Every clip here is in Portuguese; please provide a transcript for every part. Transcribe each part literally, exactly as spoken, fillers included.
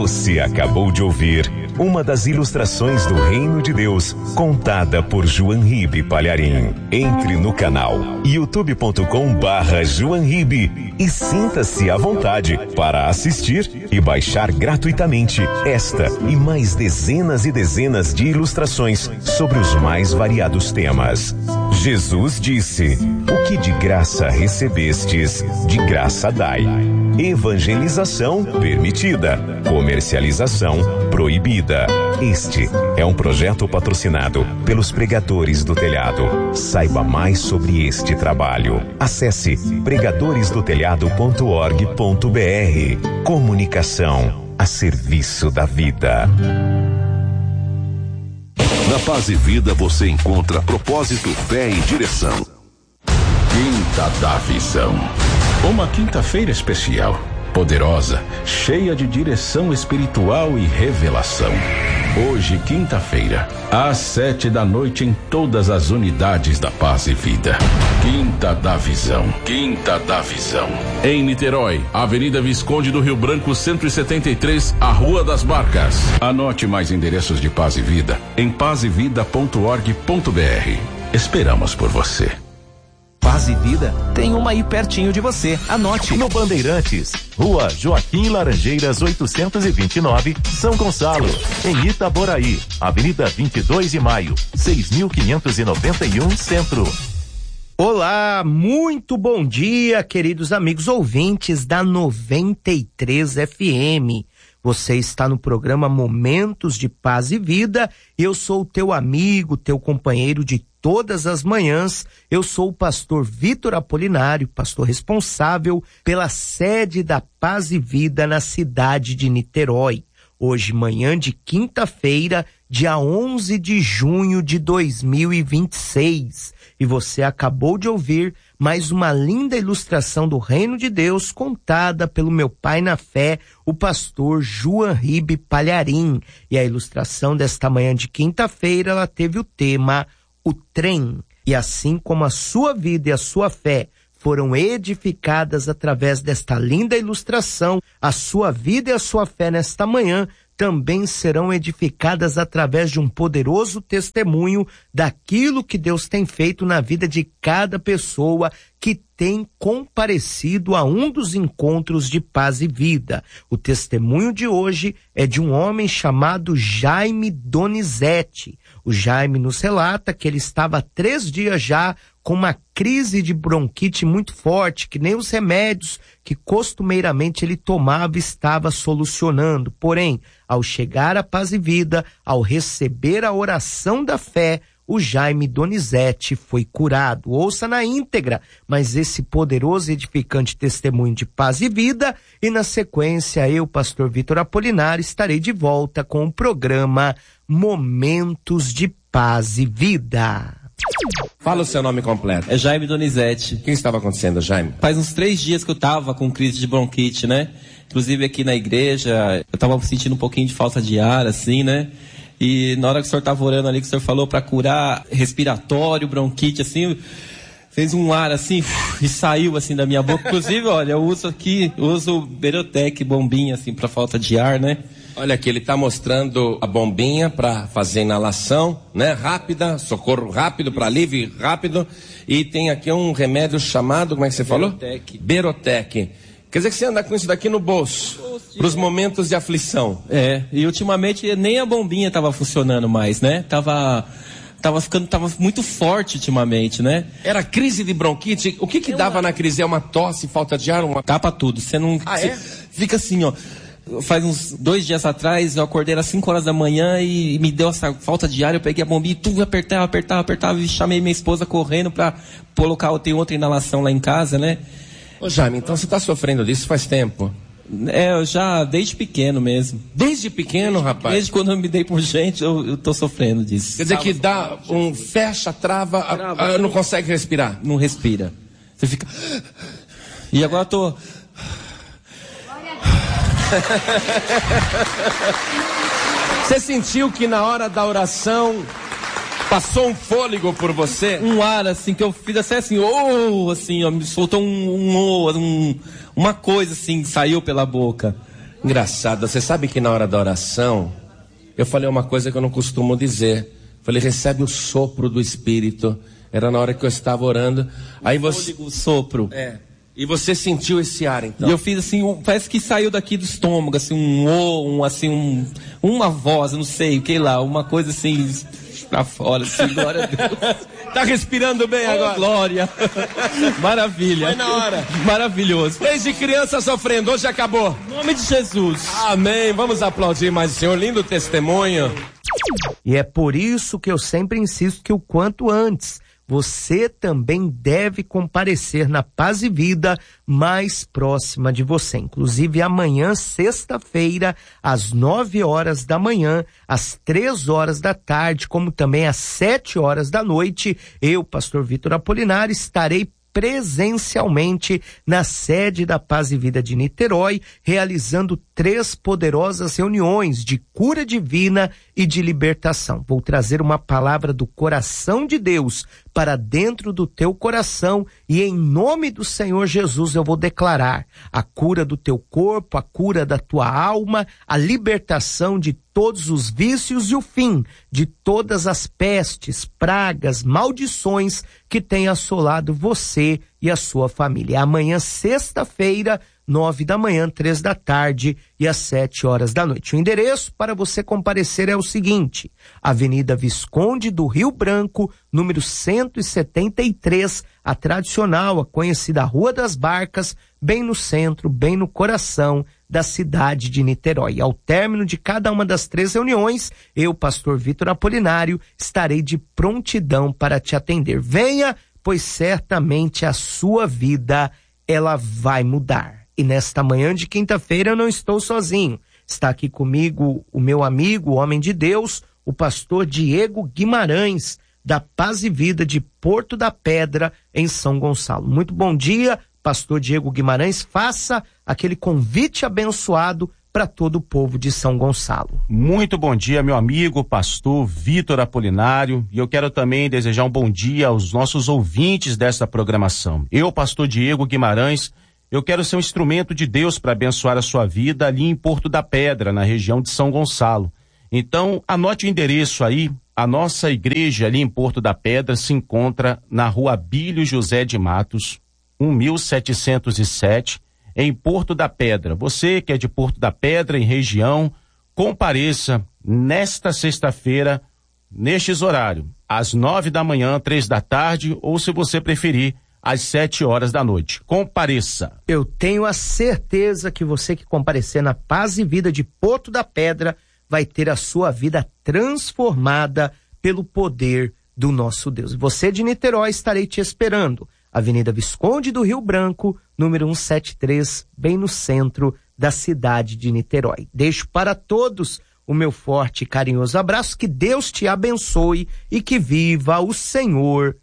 Você acabou de ouvir uma das ilustrações do Reino de Deus, contada por João Ribe Palharim. Entre no canal youtube ponto com barra João Ribe e sinta-se à vontade para assistir e baixar gratuitamente esta e mais dezenas e dezenas de ilustrações sobre os mais variados temas. Jesus disse: o que de graça recebestes, de graça dai. Evangelização permitida, comercialização proibida. Este é um projeto patrocinado pelos Pregadores do Telhado. Saiba mais sobre este trabalho. Acesse pregadores do telhado ponto org ponto br. Comunicação a serviço da vida. Na Paz e Vida você encontra propósito, fé e direção. Quinta da Visão. Uma quinta-feira especial, poderosa, cheia de direção espiritual e revelação. Hoje, quinta-feira, às sete da noite, em todas as unidades da Paz e Vida. Quinta da Visão. Quinta da Visão. Em Niterói, Avenida Visconde do Rio Branco, cento e setenta e três, a Rua das Barcas. Anote mais endereços de Paz e Vida em paz e vida ponto org ponto br. Esperamos por você. Paz e Vida tem uma aí pertinho de você. Anote. No Bandeirantes, Rua Joaquim Laranjeiras oitocentos e vinte e nove, São Gonçalo. Em Itaboraí, Avenida vinte e dois de Maio, seis mil quinhentos e noventa e um, Centro. Olá, muito bom dia, queridos amigos ouvintes da noventa e três F M. Você está no programa Momentos de Paz e Vida. Eu sou o teu amigo, teu companheiro de todas as manhãs. Eu sou o pastor Vitor Apolinário, pastor responsável pela sede da Paz e Vida na cidade de Niterói. Hoje, manhã de quinta-feira, dia onze de junho de dois mil e vinte e seis. E você acabou de ouvir mais uma linda ilustração do Reino de Deus contada pelo meu pai na fé, o pastor João Ribe Palharim. E a ilustração desta manhã de quinta-feira, ela teve o tema O Trem. E assim como a sua vida e a sua fé foram edificadas através desta linda ilustração, a sua vida e a sua fé nesta manhã também serão edificadas através de um poderoso testemunho daquilo que Deus tem feito na vida de cada pessoa que tem comparecido a um dos encontros de Paz e Vida. O testemunho de hoje é de um homem chamado Jaime Donizete. O Jaime nos relata que ele estava há três dias já com uma crise de bronquite muito forte, que nem os remédios que costumeiramente ele tomava estava solucionando. Porém, ao chegar à Paz e Vida, ao receber a oração da fé, o Jaime Donizete foi curado. Ouça na íntegra, mas esse poderoso e edificante testemunho de Paz e Vida, e na sequência eu, pastor Vitor Apolinário, estarei de volta com o programa Momentos de Paz e Vida. Fala o seu nome completo. É Jaime Donizete. O que estava acontecendo, Jaime? Faz uns três dias que eu tava com crise de bronquite, né? Inclusive aqui na igreja, eu tava sentindo um pouquinho de falta de ar, assim, né? E na hora que o senhor tava orando ali, que o senhor falou pra curar respiratório, bronquite, assim, fez um ar assim, e saiu assim da minha boca. Inclusive, olha, eu uso aqui, eu uso Berotec, bombinha, assim, pra falta de ar, né? Olha aqui, ele está mostrando a bombinha para fazer inalação, né? Rápida, socorro rápido, para alívio rápido. E tem aqui um remédio chamado, como é que você falou? Berotec. Berotec. Quer dizer que você anda com isso daqui no bolso, para os momentos de aflição. É, e ultimamente nem a bombinha estava funcionando mais, né? Tava... Tava ficando, tava muito forte ultimamente, né? Era crise de bronquite? O que que dava na crise? É uma tosse, falta de ar? Uma... Tapa tudo. Você não... Ah, cê, é? Fica assim, ó. Faz uns dois dias atrás, eu acordei às cinco horas da manhã e me deu essa falta de ar. Eu peguei a bombinha e tudo, apertava, apertava, apertava e chamei minha esposa correndo pra colocar, eu tenho outra inalação lá em casa, né? Ô Jaime, então você tá sofrendo disso faz tempo? É, eu já, desde pequeno mesmo. Desde pequeno, desde, rapaz? Desde quando eu me dei por gente, eu, eu tô sofrendo disso. Quer dizer que dá um fecha, trava, trava a, a, não consegue respirar? Não respira. Você fica... E agora eu tô... Você sentiu que na hora da oração passou um fôlego por você? Um ar assim, que eu fiz assim, assim, oh, assim, ó, me soltou um, um, um, uma coisa assim, saiu pela boca. Engraçado, você sabe que na hora da oração, eu falei uma coisa que eu não costumo dizer. Falei, recebe o sopro do Espírito. Era na hora que eu estava orando. Aí você... O sopro. É. E você sentiu esse ar, então? E eu fiz assim, um, parece que saiu daqui do estômago, assim, um o, um, assim, um, uma voz, eu não sei, que lá, uma coisa assim, pra fora, assim, glória a Deus. Tá respirando bem Oh, agora? glória. Maravilha. Foi na hora. Maravilhoso. Desde criança sofrendo, hoje acabou. Em nome de Jesus. Amém. Vamos aplaudir mais o Senhor. Lindo testemunho. E é por isso que eu sempre insisto que o quanto antes você também deve comparecer na Paz e Vida mais próxima de você. Inclusive amanhã, sexta-feira, às nove horas da manhã, às três horas da tarde, como também às sete horas da noite, eu, pastor Vitor Apolinário, estarei presencialmente na sede da Paz e Vida de Niterói, realizando três poderosas reuniões de cura divina e de libertação. Vou trazer uma palavra do coração de Deus para dentro do teu coração e em nome do Senhor Jesus eu vou declarar a cura do teu corpo, a cura da tua alma, a libertação de todos os vícios e o fim de todas as pestes, pragas, maldições que têm assolado você e a sua família. Amanhã, sexta-feira, nove da manhã, três da tarde e às sete horas da noite. O endereço para você comparecer é o seguinte: Avenida Visconde do Rio Branco, número cento e setenta e três, a tradicional, a conhecida Rua das Barcas, bem no centro, bem no coração da cidade de Niterói. Ao término de cada uma das três reuniões, eu, pastor Vitor Apolinário, estarei de prontidão para te atender. Venha, pois certamente a sua vida, ela vai mudar. E nesta manhã de quinta-feira eu não estou sozinho. Está aqui comigo o meu amigo, o homem de Deus, o pastor Diego Guimarães, da Paz e Vida de Porto da Pedra, em São Gonçalo. Muito bom dia, pastor Diego Guimarães. Faça aquele convite abençoado para todo o povo de São Gonçalo. Muito bom dia, meu amigo, pastor Vitor Apolinário. E eu quero também desejar um bom dia aos nossos ouvintes desta programação. Eu, pastor Diego Guimarães, eu quero ser um instrumento de Deus para abençoar a sua vida ali em Porto da Pedra, na região de São Gonçalo. Então, anote o endereço aí. A nossa igreja ali em Porto da Pedra se encontra na rua Abílio José de Matos, mil setecentos e sete, em Porto da Pedra. Você que é de Porto da Pedra, em região, compareça nesta sexta-feira, nestes horários, às nove da manhã, três da tarde, ou se você preferir, às sete horas da noite. Compareça. Eu tenho a certeza que você que comparecer na Paz e Vida de Porto da Pedra vai ter a sua vida transformada pelo poder do nosso Deus. Você de Niterói, estarei te esperando. Avenida Visconde do Rio Branco, número cento e setenta e três, bem no centro da cidade de Niterói. Deixo para todos o meu forte e carinhoso abraço, que Deus te abençoe e que viva o Senhor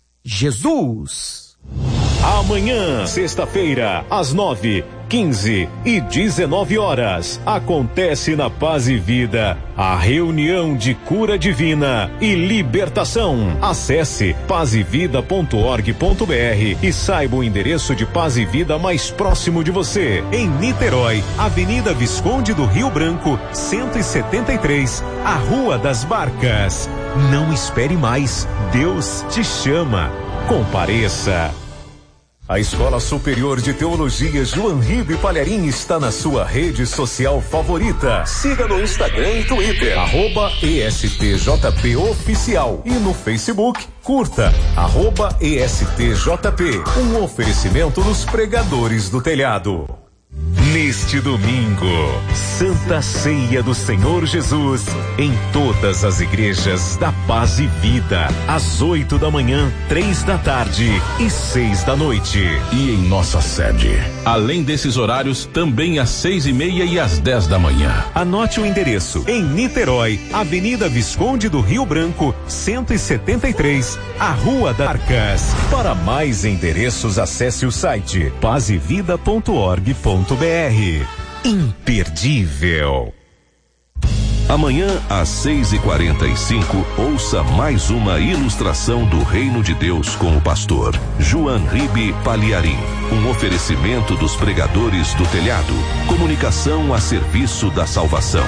Jesus. Amanhã, sexta-feira, às nove, quinze e dezenove horas, acontece na Paz e Vida a reunião de cura divina e libertação. Acesse paz e vida ponto org ponto br e saiba o endereço de Paz e Vida mais próximo de você. Em Niterói, Avenida Visconde do Rio Branco, cento e setenta e três, a Rua das Barcas. Não espere mais, Deus te chama. Compareça. A Escola Superior de Teologia João Ribe Palharim está na sua rede social favorita. Siga no Instagram e Twitter, arroba E S T J P Oficial. E no Facebook, curta, arroba E S T J P. Um oferecimento dos pregadores do telhado. Neste domingo, Santa Ceia do Senhor Jesus, em todas as igrejas da Paz e Vida, às oito da manhã, três da tarde e seis da noite. E em nossa sede, além desses horários, também às seis e meia e às dez da manhã. Anote o endereço: em Niterói, Avenida Visconde do Rio Branco, cento e setenta e três, a Rua das Barcas. Para mais endereços, acesse o site paz e vida ponto org ponto br. Imperdível. Amanhã, às seis e quarenta e cinco, ouça mais uma ilustração do Reino de Deus com o pastor João Ribe Palharim. Um oferecimento dos pregadores do telhado. Comunicação a serviço da salvação.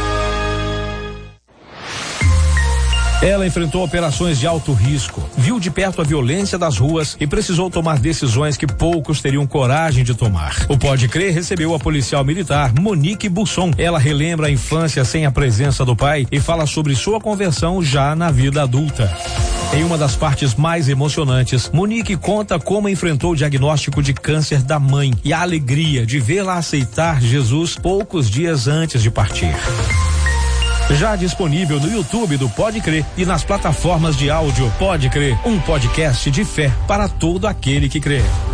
Ela enfrentou operações de alto risco, viu de perto a violência das ruas e precisou tomar decisões que poucos teriam coragem de tomar. O Pode Crer recebeu a policial militar Monique Busson. Ela relembra a infância sem a presença do pai e fala sobre sua conversão já na vida adulta. Em uma das partes mais emocionantes, Monique conta como enfrentou o diagnóstico de câncer da mãe e a alegria de vê-la aceitar Jesus poucos dias antes de partir. Já disponível no YouTube do Pode Crer e nas plataformas de áudio. Pode Crer, um podcast de fé para todo aquele que crê.